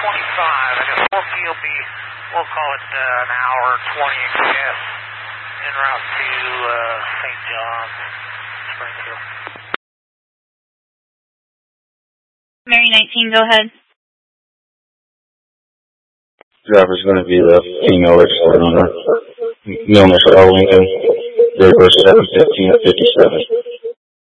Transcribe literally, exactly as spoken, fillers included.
twenty-five. I got four P will be, we'll call it uh, an hour twenty, I guess, en route to uh, Saint John's, Springfield. Mary nineteen, go ahead. Driver's going to be the female registered owner, Milner Star Lincoln, date of birth seven fifteen fifty-seven.